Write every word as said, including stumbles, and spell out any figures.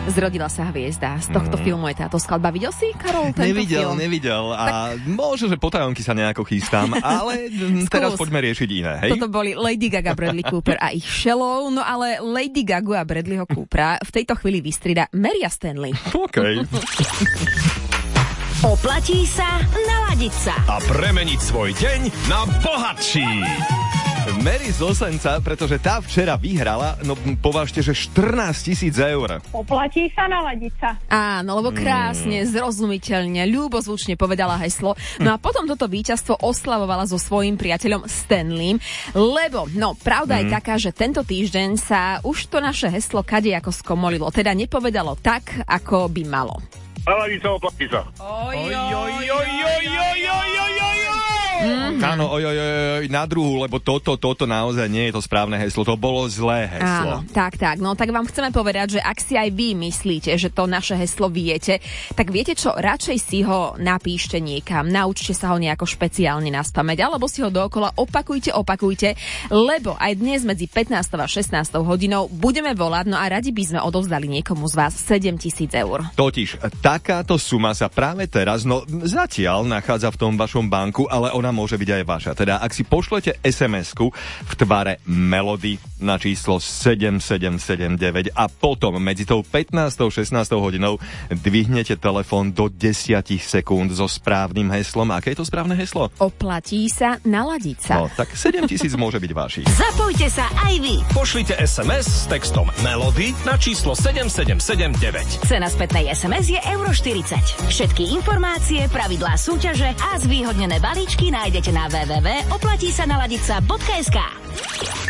Zrodila sa hviezda. Z tohto mm. filmu je táto skladba. Videl si, Karol, tento nevidel, film? Nevidel, A tak... možno, že potajomky sa nejako chystám, ale teraz poďme riešiť iné, hej? Toto boli Lady Gaga, Bradley Cooper a ich Shallow, no ale Lady Gagu a Bradleyho Coopera v tejto chvíli vystrieda Maria Stanley. OK. Oplatí sa naladiť sa a premeniť svoj deň na bohatší. Mary z Osenca, pretože tá včera vyhrala, no považte, že štrnásť tisíc eur. Oplatí sa naladiť sa. Áno, lebo krásne, mm. zrozumiteľne, ľúbozvučne povedala heslo. No a potom toto víťazstvo oslavovala so svojím priateľom Stanleym, lebo, no, pravda mm. je taká, že tento týždeň sa už to naše heslo kadejako skomolilo, teda nepovedalo tak, ako by malo. Naladiť sa, oplatí sa. Oj, oj, oj, oj, oj, oj, oj, oj, oj. Mm-hmm. Áno, oj, oj, oj, na druhú, lebo toto, toto naozaj nie je to správne heslo, to bolo zlé heslo. Áno, tak, tak, no tak vám chceme povedať, že ak si aj vy myslíte, že to naše heslo viete, tak viete čo, radšej si ho napíšte niekam, naučte sa ho nejako špeciálne naspamäť, alebo si ho dookola opakujte, opakujte, lebo aj dnes medzi pätnástou a šestnástou hodinou budeme volať, no a radi by sme odovzdali niekomu z vás sedem tisíc eur. Totiž, takáto suma sa práve teraz, no zatiaľ nachádza v tom vašom banku, ale ona môže byť aj vaša. Teda ak si pošlete es em esku v tvare Melody na číslo sedem sedem sedem deväť a potom medzi tou pätnástou a šestnástou hodinou dvihnete telefón do desať sekúnd so správnym heslom. Aké je to správne heslo? Oplatí sa naladiť sa. No, tak sedem tisíc môže byť vašich. Zapojte sa aj vy. Pošlite es em es s textom Melody na číslo sedem sedem sedem deväť. Cena spätnej es em es je euro štyridsať. Všetky informácie, pravidlá súťaže a zvýhodnené balíčky nájdete na w w w bodka oplatí sa naladiť sa bodka es ka.